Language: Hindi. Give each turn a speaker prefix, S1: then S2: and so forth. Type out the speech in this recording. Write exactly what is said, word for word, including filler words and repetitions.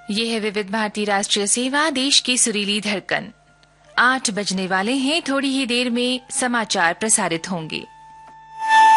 S1: ये है विविध भारती राष्ट्रीय सेवा, देश की सुरीली धड़कन। आठ बजने वाले हैं, थोड़ी ही देर में समाचार प्रसारित होंगे।